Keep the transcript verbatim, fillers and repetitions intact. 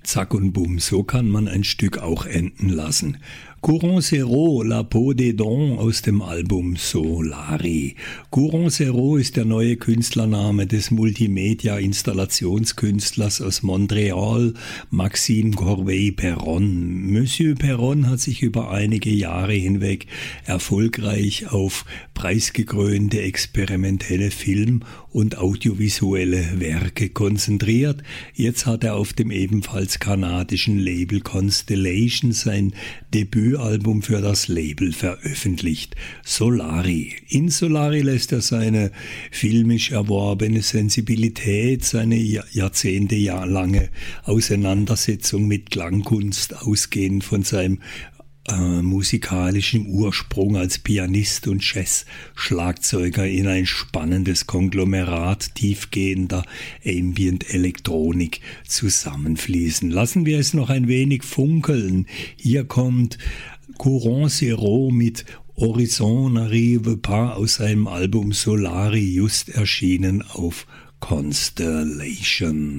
Zack und bumm, so kann man ein Stück auch enden lassen. Courant Zero, La Peau des Dons aus dem Album Solari. Courant Zero ist der neue Künstlername des Multimedia-Installationskünstlers aus Montreal, Maxime Corbeil-Perron. Monsieur Perron hat sich über einige Jahre hinweg erfolgreich auf preisgekrönte experimentelle Film- und audiovisuelle Werke konzentriert. Jetzt hat er auf dem ebenfalls kanadischen Label Constellation sein Debütalbum für das Label veröffentlicht, Solari. In Solari lässt er seine filmisch erworbene Sensibilität, seine jahrzehntelange Auseinandersetzung mit Klangkunst, ausgehend von seinem Äh, musikalischen Ursprung als Pianist und Jazz-Schlagzeuger in ein spannendes Konglomerat tiefgehender Ambient-Elektronik zusammenfließen. Lassen wir es noch ein wenig funkeln. Hier kommt Courant Zero mit Horizon n'arrive pas aus seinem Album Solari, just erschienen auf Constellation.